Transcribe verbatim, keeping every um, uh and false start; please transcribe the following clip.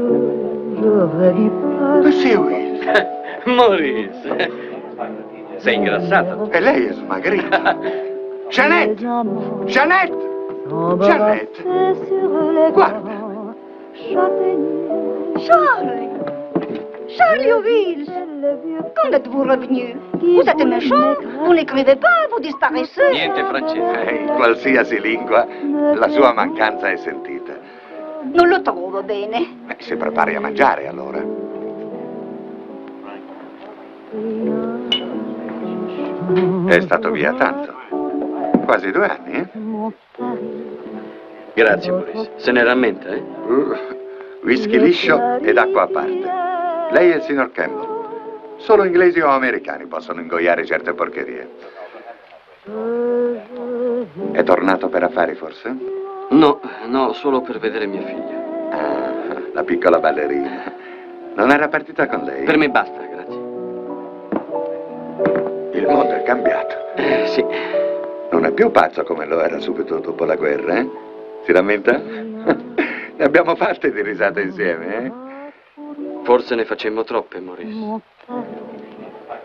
Monsieur Will. Maurice, sei ingrassato. E lei è smagrita. Jeannette! Jeannette! Jeannette! Guarda. Charles! Charles Oville! Quand êtes-vous revenu? Vous êtes méchant, vous n'écrivez pas, vous disparaissez. Niente francese. Eh, in qualsiasi lingua, la sua mancanza è sentita. Non lo trovo bene. Beh, si prepari a mangiare, allora. È stato via tanto. Quasi due anni, eh? Grazie, Maurice. Se ne rammenta, eh? Uh, whisky liscio ed acqua a parte. Lei e il signor Campbell. Solo inglesi o americani possono ingoiare certe porcherie. È tornato per affari, forse? No, no, solo per vedere mia figlia. Ah, la piccola ballerina. Non era partita con lei? Per me basta, grazie. Il mondo è cambiato. Eh, sì. Non è più pazzo come lo era subito dopo la guerra, eh? Si rammenta? Ne abbiamo fatte di risate insieme, eh? Forse ne facemmo troppe, Maurice.